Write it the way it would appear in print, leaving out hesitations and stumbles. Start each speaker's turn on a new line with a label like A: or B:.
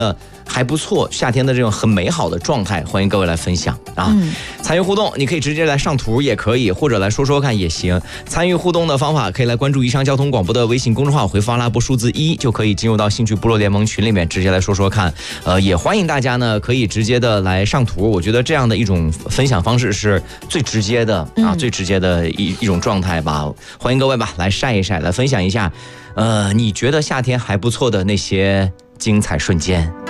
A: 还不错，夏天的这种很美好的状态，欢迎各位来分享啊！参与互动，你可以直接来上图也可以，或者来说说看也行。参与互动的方法可以来关注宜昌交通广播的微信公众号，回复阿拉伯数字1就可以进入到兴趣部落联盟群里面，直接来说说看。也欢迎大家呢可以直接的来上图，我觉得这样的一种分享方式是最直接的啊，最直接的一种状态吧。欢迎各位吧，来晒一晒，来分享一下，你觉得夏天还不错的那些精彩瞬间。